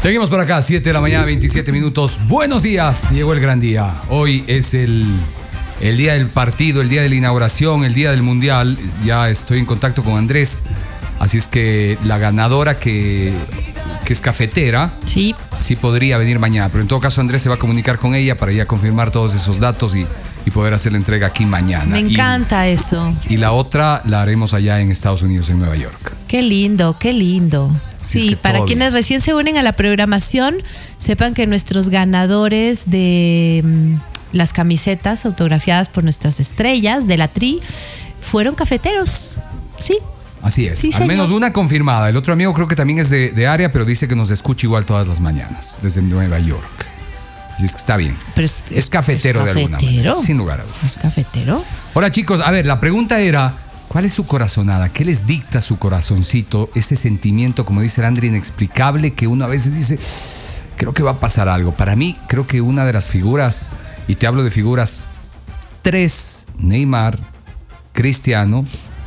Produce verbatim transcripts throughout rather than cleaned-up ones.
Seguimos por acá, siete de la mañana, veintisiete minutos. Buenos días, llegó el gran día. Hoy es el, el día del partido, el día de la inauguración, el día del mundial. Ya estoy en contacto con Andrés. Así es que la ganadora que, que es cafetera, sí. sí podría venir mañana. Pero en todo caso Andrés se va a comunicar con ella para ya confirmar todos esos datos y, y poder hacer la entrega aquí mañana. Me encanta y, eso. Y la otra la haremos allá en Estados Unidos, en Nueva York. Qué lindo, qué lindo. Sí, sí, es que para quienes bien. recién se unen a la programación, sepan que nuestros ganadores de mm, las camisetas autografiadas por nuestras estrellas de la Tri fueron cafeteros. Sí. Así es, Sí, al señor. menos una confirmada. El otro amigo creo que también es de, de área, pero dice que nos escucha igual todas las mañanas, desde Nueva York. Así es que está bien. Pero es, Es cafetero es de alguna manera, sin lugar a dudas. ¿Es cafetero? Hola chicos, a ver, la pregunta era, ¿cuál es su corazonada? ¿Qué les dicta su corazoncito? Ese sentimiento, como dice Andri, inexplicable, que uno a veces dice, creo que va a pasar algo. Para mí, creo que una de las figuras, y te hablo de figuras tres, Neymar, Cristiano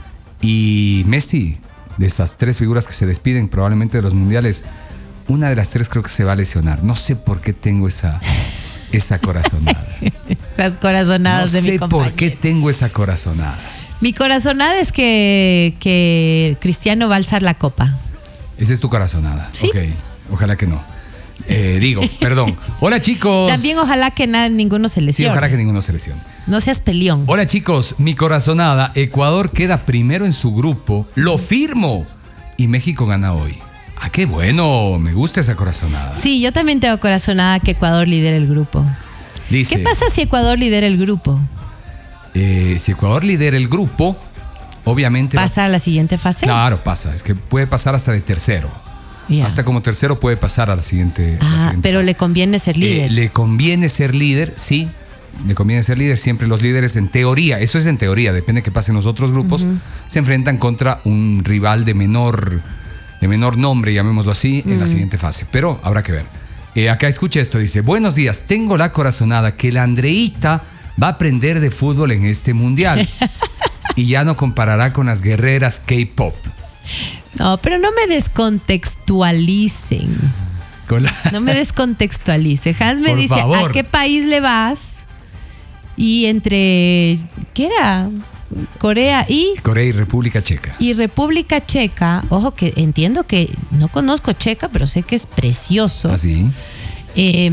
y Messi, de esas tres figuras que se despiden probablemente de los mundiales, una de las tres creo que se va a lesionar. No sé por qué tengo esa, esa corazonada. Esas corazonadas No de mi sé compañero. por qué tengo esa corazonada. Mi corazonada es que, que Cristiano va a alzar la copa. Esa es tu corazonada. Sí. Ok, ojalá que no. Eh, digo, perdón. Hola chicos. También ojalá que nada, ninguno se Sí, lesione. ojalá que ninguno se lesione. No seas peleón. Hola chicos, mi corazonada. Ecuador queda primero en su grupo. Lo firmo. Y México gana hoy. Ah, qué bueno. Me gusta esa corazonada. Sí, yo también tengo corazonada que Ecuador lidere el grupo. Dice, ¿Qué pasa si Ecuador lidera el grupo? eh, si Ecuador lidera el grupo, obviamente... va- ¿Pasa a la siguiente fase? Claro, pasa. Es que puede pasar hasta de tercero. Ya. Hasta como tercero puede pasar a la siguiente. la Ah, siguiente pero fase. le conviene ser líder. Eh, le conviene ser líder, sí. Le conviene ser líder. Siempre los líderes, en teoría, eso es en teoría, depende de qué pase en los otros grupos, uh-huh. se enfrentan contra un rival de menor, de menor nombre, llamémoslo así, uh-huh. en la siguiente fase. Pero habrá que ver. Eh, acá escucha esto, dice: buenos días, tengo la corazonada que la Andreita va a aprender de fútbol en este mundial y ya no comparará con las guerreras K-pop. No, pero no me descontextualicen. Con la... No me descontextualice. Hans me Por dice, favor. ¿a qué país le vas? Y entre, ¿qué era? Corea y... Corea y República Checa. Y República Checa, ojo que entiendo que no conozco Checa, pero sé que es precioso. Así. Eh,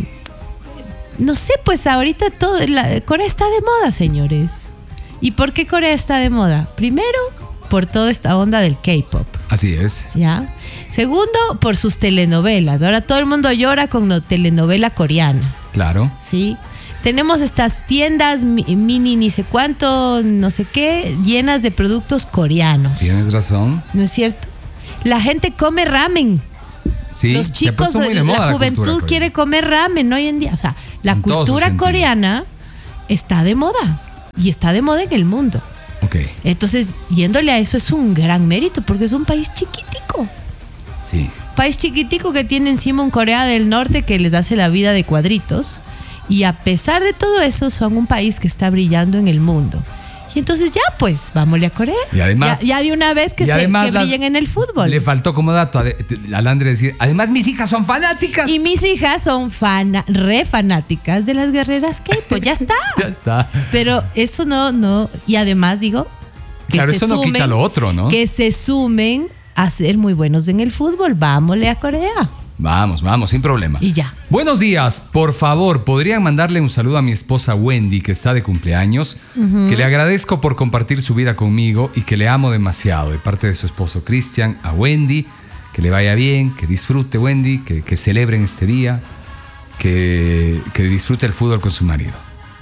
no sé, pues ahorita todo, la, Corea está de moda, señores. ¿Y por qué Corea está de moda? Primero, por toda esta onda del K-pop. Así es. ¿Ya? Segundo, por sus telenovelas. Ahora todo el mundo llora con no, telenovela coreana. Claro. ¿Sí? Tenemos estas tiendas mini, ni sé cuánto, no sé qué, llenas de productos coreanos. Tienes razón. ¿No es cierto? La gente come ramen. Sí, Los chicos, la, la juventud quiere comer ramen hoy en día. O sea, la en cultura coreana está de moda. Y está de moda en el mundo. Okay. Entonces, yéndole a eso es un gran mérito porque es un país chiquitico. Sí. País chiquitico que tiene encima un Corea del Norte que les hace la vida de cuadritos. Y a pesar de todo eso, son un país que está brillando en el mundo. Y entonces ya, pues, vámonos a Corea. Y además, ya, ya de una vez que, se, que brillen en el fútbol. Le faltó como dato a, a Landre decir, además mis hijas son fanáticas. Y mis hijas son fana, re fanáticas de las guerreras K-pop. Ya está. Ya está. Pero eso no, no. Y además digo, que claro, se eso sumen, no quita lo otro, ¿no? Que se sumen a ser muy buenos en el fútbol. Vámonos a Corea. Vamos, vamos, sin problema. Y ya. Buenos días, por favor, ¿podrían mandarle un saludo a mi esposa Wendy, que está de cumpleaños? Uh-huh. Que le agradezco por compartir su vida conmigo y que le amo demasiado. De parte de su esposo Cristian, a Wendy, que le vaya bien, que disfrute Wendy, que, que celebren este día, que, que disfrute el fútbol con su marido.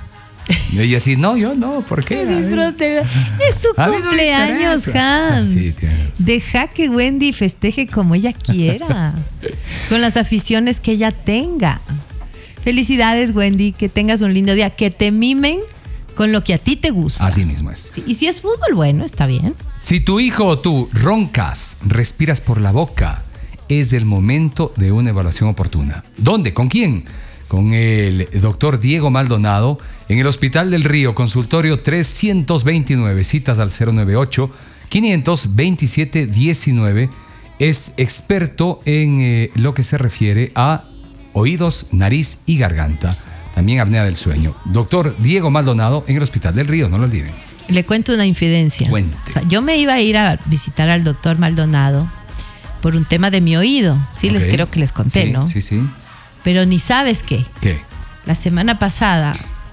Y ella así, no, yo no, ¿por qué? Disfrute. Es su cumpleaños, Hans. Sí, deja que Wendy festeje como ella quiera, con las aficiones que ella tenga. Felicidades, Wendy, que tengas un lindo día, que te mimen con lo que a ti te gusta. Así mismo es. Sí, y si es fútbol, bueno, está bien. Si tu hijo o tú roncas, respiras por la boca, es el momento de una evaluación oportuna. ¿Dónde? ¿Con quién? Con el doctor Diego Maldonado en el Hospital del Río, consultorio trescientos veintinueve, citas al cero noventa y ocho, quinientos veintisiete diecinueve es experto en eh, lo que se refiere a oídos, nariz y garganta. También apnea del sueño. Doctor Diego Maldonado en el Hospital del Río, no lo olviden. Le cuento una infidencia. Cuente. O sea, yo me iba a ir a visitar al doctor Maldonado por un tema de mi oído. Sí, okay. les creo que les conté, sí, ¿no? Sí, sí. Pero ni sabes qué. ¿Qué? La semana pasada,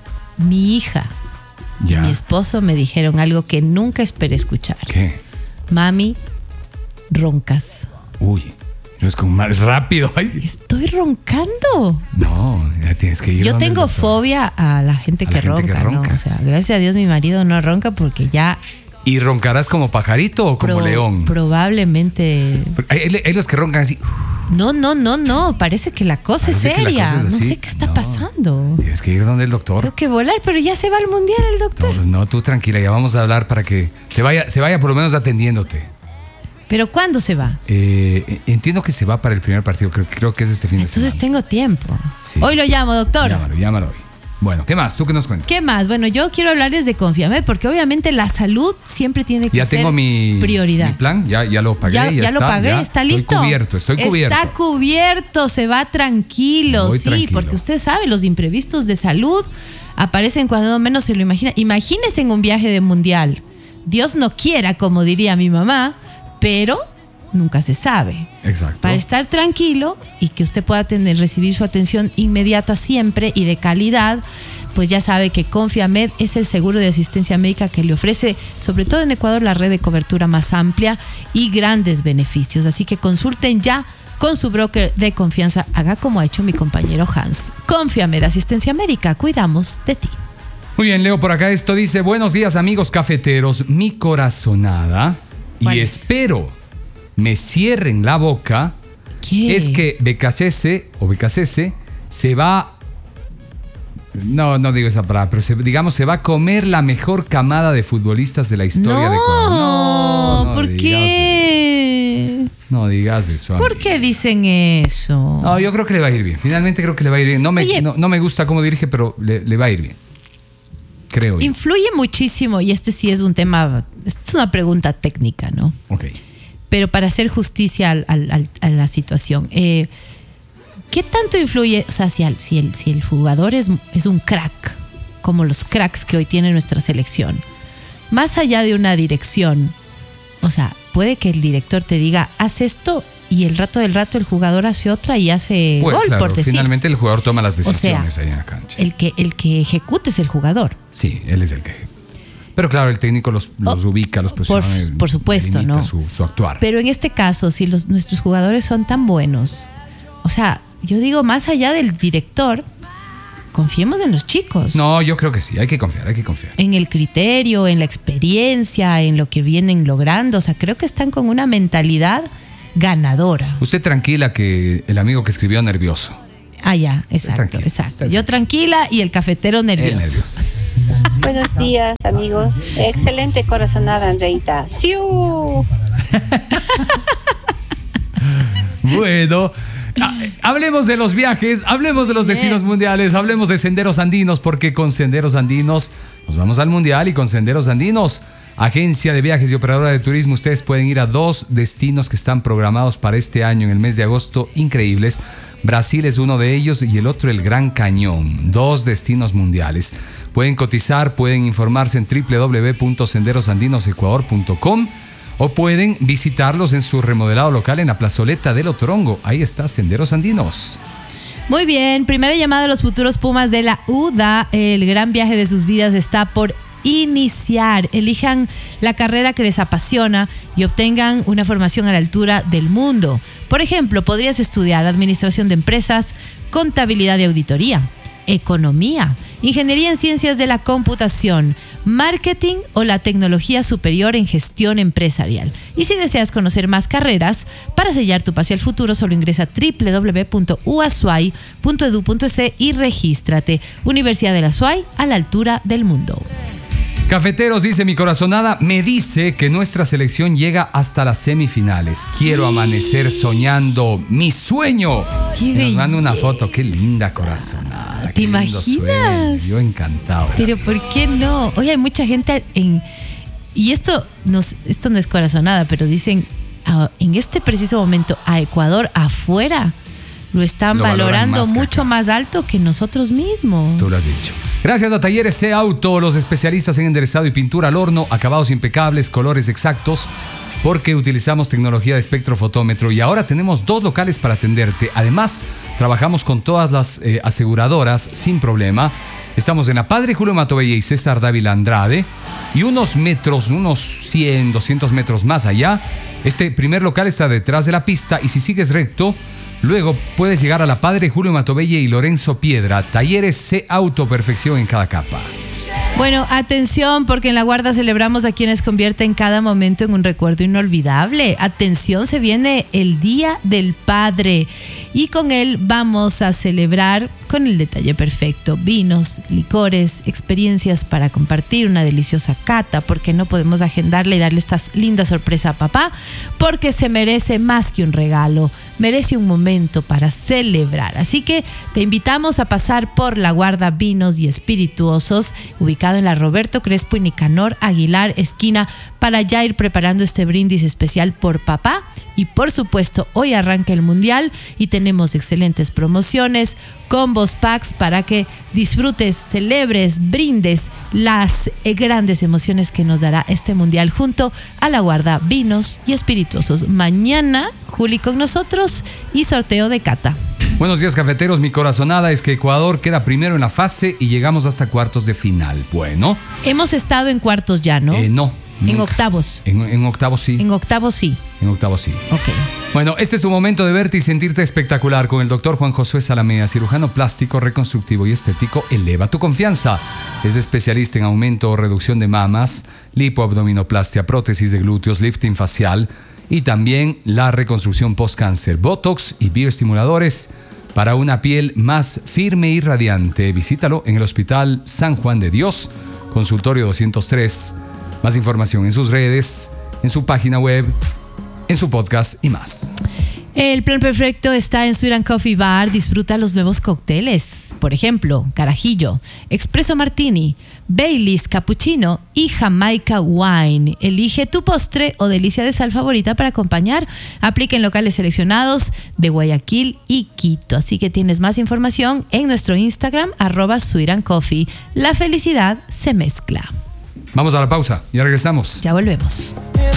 mi hija ya. y mi esposo me dijeron algo que nunca esperé escuchar. ¿Qué? Mami, roncas. Uy, es como más rápido. Ay. Estoy roncando. No, ya tienes que ir. Yo tengo fobia a la gente, a que, la gente ronca, que ronca, ¿no? O sea, gracias a Dios mi marido no ronca porque ya... ¿Y roncarás como pajarito o como pro, león? Probablemente. Hay, hay los que roncan así. No, no, no, no. Parece que la cosa Parece es seria. Cosa es no sé qué está no, pasando. Tienes que ir donde el doctor. Tengo que volar, pero ya se va al mundial el doctor. No, no, tú tranquila, ya vamos a hablar para que te vaya, se vaya por lo menos atendiéndote. ¿Pero cuándo se va? Eh, entiendo que se va para el primer partido, creo, creo que es este fin Entonces de semana. Entonces tengo tiempo. Sí. Hoy lo llamo, doctor. Llámalo, llámalo hoy. Bueno, ¿qué más? ¿Tú qué nos cuentas? ¿Qué más? Bueno, yo quiero hablarles de Confiamed, porque obviamente la salud siempre tiene que ya ser tengo mi, prioridad. mi plan, ya, ya lo pagué, ya, ya, ya está. lo pagué, ya está estoy listo. Cubierto, estoy cubierto. Está cubierto, se va tranquilo, Voy sí, tranquilo. porque usted sabe, los imprevistos de salud aparecen cuando menos se lo imagina. Imagínese en un viaje de mundial. Dios no quiera, como diría mi mamá, pero nunca se sabe. Exacto. Para estar tranquilo y que usted pueda tener, recibir su atención inmediata siempre y de calidad, pues ya sabe que Confiamed es el seguro de asistencia médica que le ofrece, sobre todo en Ecuador, la red de cobertura más amplia y grandes beneficios. Así que consulten ya con su broker de confianza. Haga como ha hecho mi compañero Hans. Confiamed, asistencia médica, cuidamos de ti. Muy bien, leo por acá esto. Dice: buenos días, amigos cafeteros. Mi corazonada, y es? espero me cierren la boca. ¿Qué? Es que B K C S o B K C S se va... No, no digo esa palabra, pero se, digamos, se va a comer la mejor camada de futbolistas de la historia no, de Ecuador. No, no ¿por digas qué? Eso. No digas eso. ¿Por qué dicen eso? No, yo creo que le va a ir bien. Finalmente creo que le va a ir bien. No me, Oye, no, no me gusta cómo dirige, pero le, le va a ir bien. Creo yo. Influye muchísimo, y este sí es un tema, es una pregunta técnica, ¿no? Ok. Pero para hacer justicia al, al, a la situación, eh, ¿qué tanto influye? O sea, si, al, si, el, si el jugador es, es un crack, como los cracks que hoy tiene nuestra selección, más allá de una dirección, o sea, puede que el director te diga, haz esto, y el rato del rato el jugador hace otra y hace pues, gol, claro, por decir. Finalmente el jugador toma las decisiones o sea, ahí en la cancha. El que, el que ejecute es el jugador. Sí, él es el que ejecuta. Pero claro, el técnico los, los oh, ubica, los posiciona. Por, por supuesto, ¿no? Su, su actuar. Pero en este caso, si los, nuestros jugadores son tan buenos, o sea, yo digo, más allá del director, confiemos en los chicos. No, yo creo que sí, hay que confiar, hay que confiar. En el criterio, en la experiencia, en lo que vienen logrando. O sea, creo que están con una mentalidad ganadora. Usted tranquila, que el amigo que escribió nervioso. Ah, ya, exacto, exacto. Yo tranquila y el cafetero nervioso. nervioso. Buenos días, amigos. Excelente corazonada, Andreita. ¡Siu! Bueno, hablemos de los viajes, hablemos de los Bien. destinos mundiales, hablemos de senderos andinos, porque con senderos andinos nos vamos al mundial, y con senderos andinos, agencia de viajes y operadora de turismo, ustedes pueden ir a dos destinos que están programados para este año en el mes de agosto, increíbles. Brasil es uno de ellos y el otro el Gran Cañón, dos destinos mundiales. Pueden cotizar, pueden informarse en doble u doble u doble u punto senderos andinos ecuador punto com o pueden visitarlos en su remodelado local en la plazoleta del Otorongo. Ahí está, Senderos Andinos. Muy bien, primera llamada de los futuros Pumas de la U D A. El gran viaje de sus vidas está por iniciar. Elijan la carrera que les apasiona y obtengan una formación a la altura del mundo. Por ejemplo, podrías estudiar administración de empresas, contabilidad y auditoría, economía, ingeniería en ciencias de la computación, marketing o la tecnología superior en gestión empresarial. Y si deseas conocer más carreras, para sellar tu pase al futuro, solo ingresa a doble u doble u doble u punto u a s u a y punto e d u punto e c y regístrate. Universidad de la S U A Y, a la altura del mundo. Cafeteros, dice mi corazonada, me dice que nuestra selección llega hasta las semifinales. Quiero amanecer soñando mi sueño. Qué Nos manda una belleza. foto, qué linda corazonada. ¿Te Qué lindo imaginas? sueño. Yo encantado. Pero ¿por qué no? Hoy hay mucha gente en... Y esto, nos, esto no es corazonada, pero dicen, a, en este preciso momento a Ecuador afuera lo están lo valorando más mucho acá. Más alto que nosotros mismos. Tú lo has dicho. Gracias a Talleres C Auto, los especialistas en enderezado y pintura al horno, acabados impecables, colores exactos, porque utilizamos tecnología de espectrofotómetro y ahora tenemos dos locales para atenderte. Además, trabajamos con todas las eh, aseguradoras sin problema. Estamos en la Padre Julio Matovella y César Dávila Andrade, y unos metros, unos cien, doscientos metros más allá, este primer local está detrás de la pista, y si sigues recto, luego puedes llegar a la Padre Julio Matovella y Lorenzo Piedra. Talleres C Auto, perfección en cada capa. Bueno, atención, porque en La Guarda celebramos a quienes convierten cada momento en un recuerdo inolvidable. Atención, se viene el Día del Padre y con él vamos a celebrar con el detalle perfecto: vinos, licores, experiencias para compartir, una deliciosa cata, porque no podemos agendarle y darle esta linda sorpresa a papá, porque se merece más que un regalo, merece un momento para celebrar. Así que te invitamos a pasar por La Guarda Vinos y Espirituosos, ubicado en la Roberto Crespo y Nicanor Aguilar esquina, para ya ir preparando este brindis especial por papá. Y por supuesto, hoy arranca el Mundial y tenemos excelentes promociones, combos packs para que disfrutes, celebres, brindes las grandes emociones que nos dará este Mundial junto a La Guarda Vinos y Espirituosos. Mañana, Juli con nosotros y sorteo de cata. Buenos días, cafeteros. Mi corazonada es que Ecuador queda primero en la fase y llegamos hasta cuartos de final. Bueno. Hemos estado en cuartos ya, ¿no? Eh, no. En nunca. octavos. En, en octavos sí. En octavos sí. En octavos sí. Ok. Bueno, este es tu momento de verte y sentirte espectacular con el doctor Juan Josué Salamea, cirujano plástico, reconstructivo y estético. Eleva tu confianza. Es especialista en aumento o reducción de mamas, lipoabdominoplastia, prótesis de glúteos, lifting facial y también la reconstrucción post-cáncer, botox y bioestimuladores para una piel más firme y radiante. Visítalo en el Hospital San Juan de Dios, consultorio doscientos tres. Más información en sus redes, en su página web, en su podcast y más. El plan perfecto está en Sweet and Coffee Bar. Disfruta los nuevos cócteles. Por ejemplo, Carajillo, Espresso Martini, Baileys Cappuccino y Jamaica Wine. Elige tu postre o delicia de sal favorita para acompañar. Aplica en locales seleccionados de Guayaquil y Quito. Así que tienes más información en nuestro Instagram, arroba Sweet and Coffee. La felicidad se mezcla. Vamos a la pausa, ya regresamos. Ya volvemos.